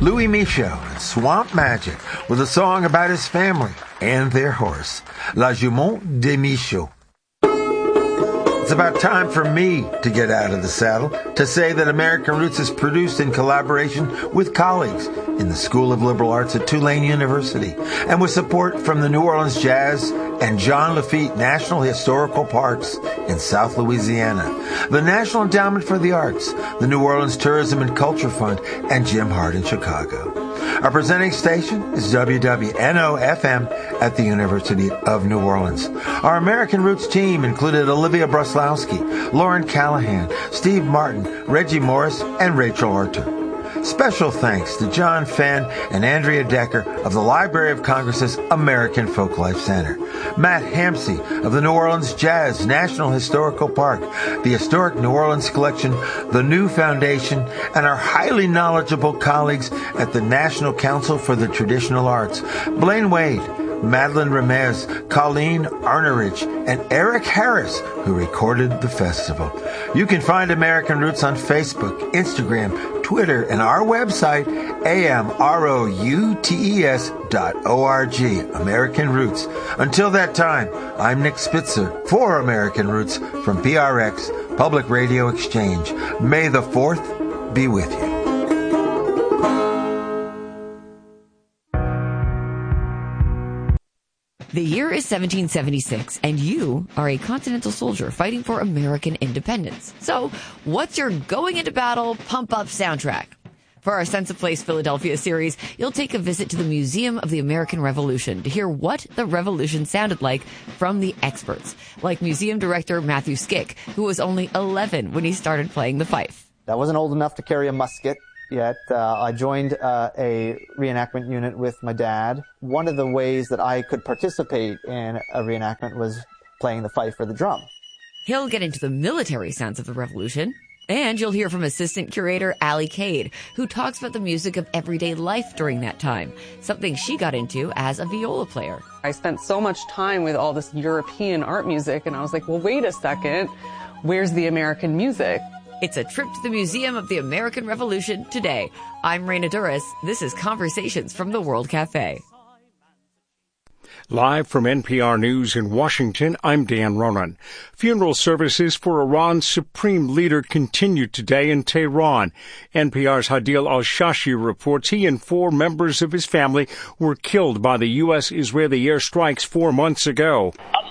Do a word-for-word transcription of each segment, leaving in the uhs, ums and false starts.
Louis Michel and Swamp Magic with a song about his family and their horse, La Jument de Michaud. It's about time for me to get out of the saddle to say that American Roots is produced in collaboration with colleagues in the School of Liberal Arts at Tulane University and with support from the New Orleans Jazz and John Lafitte National Historical Parks in South Louisiana, the National Endowment for the Arts, the New Orleans Tourism and Culture Fund, and Jim Hart in Chicago. Our presenting station is W W N O F M at the University of New Orleans. Our American Roots team included Olivia Broslowski, Lauren Callahan, Steve Martin, Reggie Morris, and Rachel Arter. Special thanks to John Fenn and Andrea Decker of the Library of Congress's American Folklife Center, Matt Hampsey of the New Orleans Jazz National Historical Park, the Historic New Orleans Collection, the New Foundation, and our highly knowledgeable colleagues at the National Council for the Traditional Arts, Blaine Wade, Madeline Ramez, Colleen Arnerich, and Eric Harris, who recorded the festival. You can find American Roots on Facebook, Instagram, Twitter, and our website, A M R O U T E S dot O R G, American Roots. Until that time, I'm Nick Spitzer for American Roots from P R X, Public Radio Exchange. May the fourth be with you. The year is seventeen seventy-six, and you are a Continental soldier fighting for American independence. So, what's your going into battle pump-up soundtrack? For our Sense of Place Philadelphia series, you'll take a visit to the Museum of the American Revolution to hear what the revolution sounded like from the experts, like museum director Matthew Skick, who was only eleven when he started playing the fife. I wasn't old enough to carry a musket yet. Uh, I joined uh, a reenactment unit with my dad. One of the ways that I could participate in a reenactment was playing the fife or the drum. He'll get into the military sounds of the revolution, and you'll hear from assistant curator Allie Cade, who talks about the music of everyday life during that time, something she got into as a viola player. I spent so much time with all this European art music, and I was like, well, wait a second, where's the American music? It's a trip to the Museum of the American Revolution today. I'm Raina Duras. This is Conversations from the World Cafe. Live from N P R News in Washington, I'm Dan Ronan. Funeral services for Iran's supreme leader continue today in Tehran. N P R's Hadil Al-Shashi reports he and four members of his family were killed by the U S-Israeli airstrikes four months ago.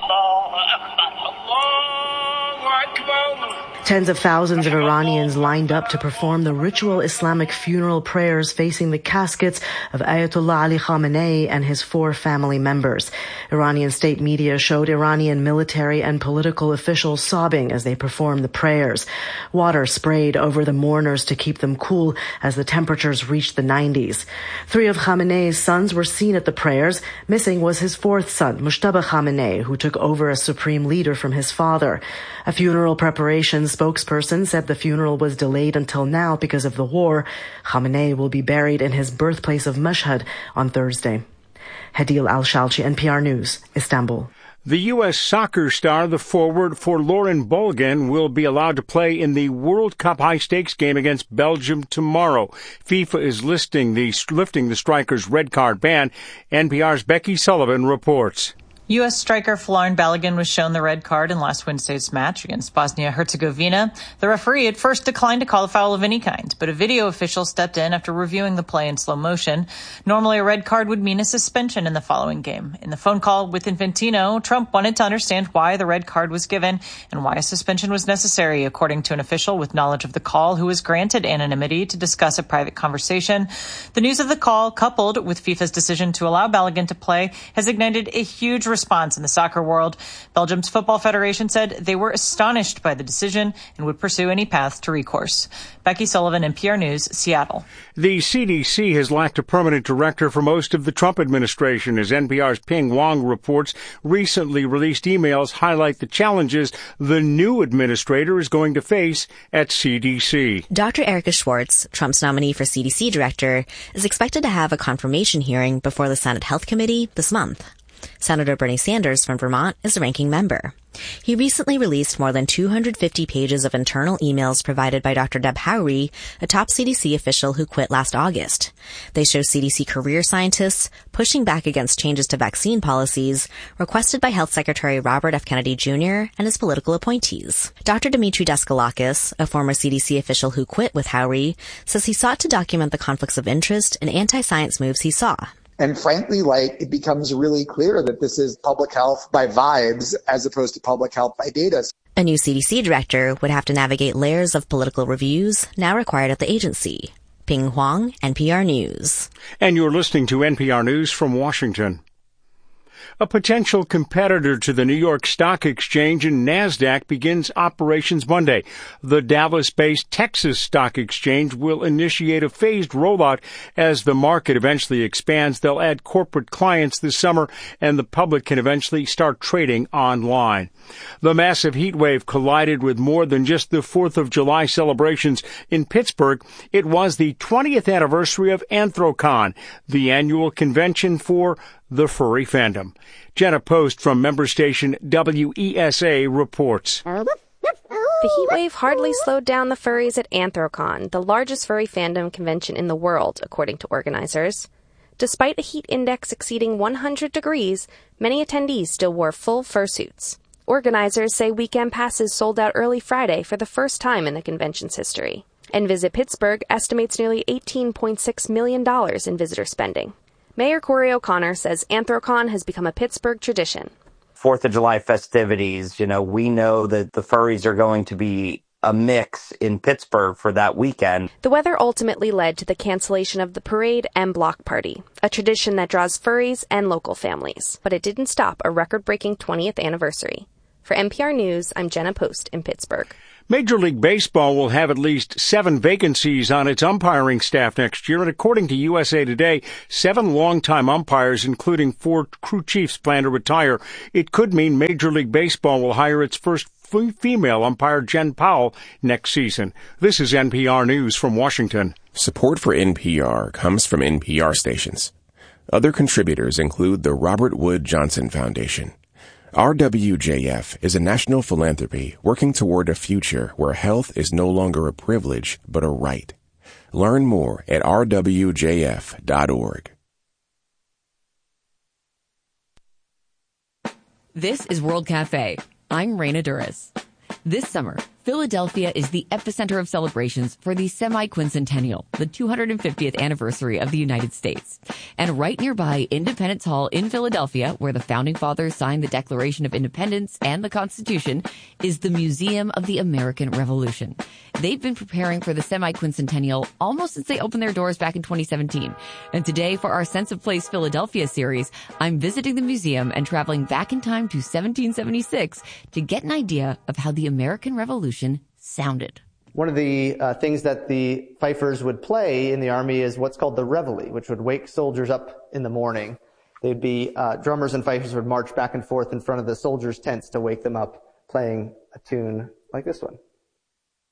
Tens of thousands of Iranians lined up to perform the ritual Islamic funeral prayers facing the caskets of Ayatollah Ali Khamenei and his four family members. Iranian state media showed Iranian military and political officials sobbing as they performed the prayers. Water sprayed over the mourners to keep them cool as the temperatures reached the nineties. Three of Khamenei's sons were seen at the prayers. Missing was his fourth son, Mujtaba Khamenei, who took over as supreme leader from his father. A funeral preparations spokesperson said the funeral was delayed until now because of the war. Khamenei will be buried in his birthplace of Mashhad on Thursday. Hadil Al-Shalchi, N P R News, Istanbul. The U S soccer star, the forward for Lauren Bolgan, will be allowed to play in the World Cup high-stakes game against Belgium tomorrow. FIFA is listing the, lifting the striker's red card ban. N P R's Becky Sullivan reports. U S striker Florin Balogun was shown the red card in last Wednesday's match against Bosnia-Herzegovina. The referee at first declined to call a foul of any kind, but a video official stepped in after reviewing the play in slow motion. Normally, a red card would mean a suspension in the following game. In the phone call with Infantino, Trump wanted to understand why the red card was given and why a suspension was necessary, according to an official with knowledge of the call who was granted anonymity to discuss a private conversation. The news of the call, coupled with FIFA's decision to allow Balogun to play, has ignited a huge response in the soccer world. Belgium's Football Federation said they were astonished by the decision and would pursue any path to recourse. Becky Sullivan, N P R News, Seattle. The C D C has lacked a permanent director for most of the Trump administration, as N P R's Ping Wong reports. Recently released emails highlight the challenges the new administrator is going to face at C D C. Doctor Erica Schwartz, Trump's nominee for C D C director, is expected to have a confirmation hearing before the Senate Health Committee this month. Senator Bernie Sanders from Vermont is the ranking member. He recently released more than two hundred fifty pages of internal emails provided by Doctor Deb Howry, a top C D C official who quit last August. They show C D C career scientists pushing back against changes to vaccine policies requested by Health Secretary Robert F. Kennedy Junior and his political appointees. Doctor Dimitri Daskalakis, a former C D C official who quit with Howry, says he sought to document the conflicts of interest and anti-science moves he saw. And frankly, like, it becomes really clear that this is public health by vibes as opposed to public health by data. A new C D C director would have to navigate layers of political reviews now required at the agency. Ping Huang, N P R News. And you're listening to N P R News from Washington. A potential competitor to the New York Stock Exchange and NASDAQ begins operations Monday. The Dallas-based Texas Stock Exchange will initiate a phased rollout as the market eventually expands. They'll add corporate clients this summer, and the public can eventually start trading online. The massive heat wave collided with more than just the fourth of July celebrations in Pittsburgh. It was the twentieth anniversary of Anthrocon, the annual convention for the furry fandom. Jenna Post from member station W E S A reports. The heat wave hardly slowed down the furries at Anthrocon, the largest furry fandom convention in the world, according to organizers. Despite a heat index exceeding one hundred degrees, many attendees still wore full fursuits. Organizers say weekend passes sold out early Friday for the first time in the convention's history. And Visit Pittsburgh estimates nearly eighteen point six million dollars in visitor spending. Mayor Corey O'Connor says Anthrocon has become a Pittsburgh tradition. Fourth of July festivities, you know, we know that the furries are going to be a mix in Pittsburgh for that weekend. The weather ultimately led to the cancellation of the parade and block party, a tradition that draws furries and local families. But it didn't stop a record-breaking twentieth anniversary. For N P R News, I'm Jenna Post in Pittsburgh. Major League Baseball will have at least seven vacancies on its umpiring staff next year, and according to U S A Today, seven longtime umpires, including four crew chiefs, plan to retire. It could mean Major League Baseball will hire its first female umpire, Jen Powell, next season. This is N P R News from Washington. Support for N P R comes from N P R stations. Other contributors include the Robert Wood Johnson Foundation. R W J F is a national philanthropy working toward a future where health is no longer a privilege, but a right. Learn more at r w j f dot org. This is World Cafe. I'm Raina Duras. This summer, Philadelphia is the epicenter of celebrations for the semi-quincentennial, the two hundred fiftieth anniversary of the United States. And right nearby Independence Hall in Philadelphia, where the Founding Fathers signed the Declaration of Independence and the Constitution, is the Museum of the American Revolution. They've been preparing for the semi-quincentennial almost since they opened their doors back in twenty seventeen. And today, for our Sense of Place Philadelphia series, I'm visiting the museum and traveling back in time to seventeen seventy-six to get an idea of how the American Revolution sounded. One of the uh, things that the fifers would play in the army is what's called the reveille, which would wake soldiers up in the morning. They'd be, uh, drummers and fifers would march back and forth in front of the soldiers' tents to wake them up, playing a tune like this one.